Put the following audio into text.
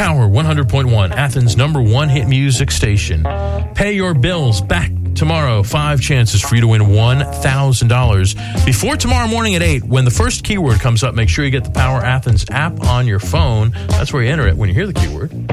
Power 100.1, Athens' #1 hit music station. Pay your bills. Back tomorrow. 5 chances for you to win $1,000. Before tomorrow morning at 8, when the first keyword comes up, make sure you get the Power Athens app on your phone. That's where you enter it when you hear the keyword.